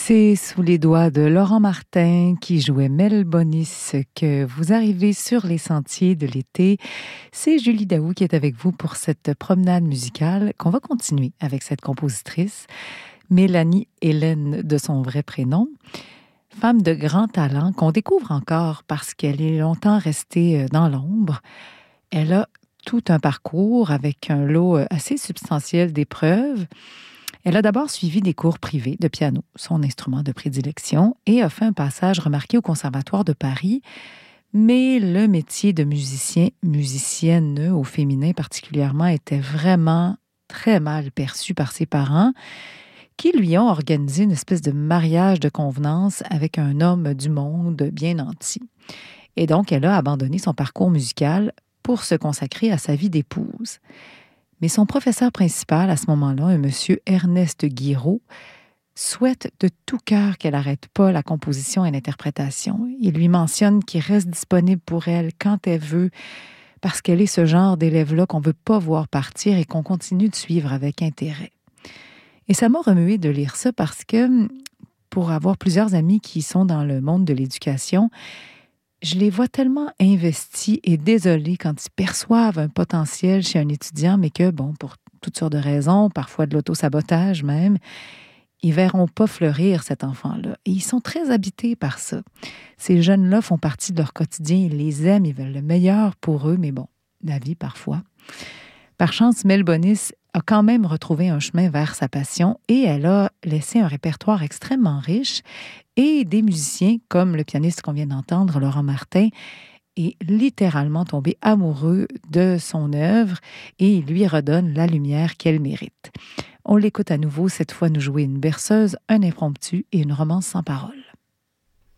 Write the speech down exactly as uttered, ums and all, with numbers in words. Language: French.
C'est sous les doigts de Laurent Martin qui jouait Mel Bonis que vous arrivez sur les sentiers de l'été. C'est Julie Daou qui est avec vous pour cette promenade musicale qu'on va continuer avec cette compositrice, Mélanie Hélène de son vrai prénom. Femme de grand talent qu'on découvre encore parce qu'elle est longtemps restée dans l'ombre. Elle a tout un parcours avec un lot assez substantiel d'épreuves. Elle a d'abord suivi des cours privés de piano, son instrument de prédilection, et a fait un passage remarqué au Conservatoire de Paris. Mais le métier de musicien, musicienne au féminin particulièrement, était vraiment très mal perçu par ses parents, qui lui ont organisé une espèce de mariage de convenance avec un homme du monde bien nanti. Et donc, elle a abandonné son parcours musical pour se consacrer à sa vie d'épouse. Mais son professeur principal à ce moment-là, un monsieur Ernest Guiraud, souhaite de tout cœur qu'elle n'arrête pas la composition et l'interprétation. Il lui mentionne qu'il reste disponible pour elle quand elle veut, parce qu'elle est ce genre d'élève-là qu'on ne veut pas voir partir et qu'on continue de suivre avec intérêt. Et ça m'a remué de lire ça parce que, pour avoir plusieurs amis qui sont dans le monde de l'éducation, je les vois tellement investis et désolés quand ils perçoivent un potentiel chez un étudiant, mais que, bon, pour toutes sortes de raisons, parfois de l'autosabotage même, ils ne verront pas fleurir cet enfant-là. Et ils sont très habités par ça. Ces jeunes-là font partie de leur quotidien, ils les aiment, ils veulent le meilleur pour eux, mais bon, la vie parfois. Par chance, Mel Bonis a quand même retrouvé un chemin vers sa passion et elle a laissé un répertoire extrêmement riche et des musiciens, comme le pianiste qu'on vient d'entendre, Laurent Martin, est littéralement tombé amoureux de son œuvre et il lui redonne la lumière qu'elle mérite. On l'écoute à nouveau, cette fois nous jouer une berceuse, un impromptu et une romance sans parole.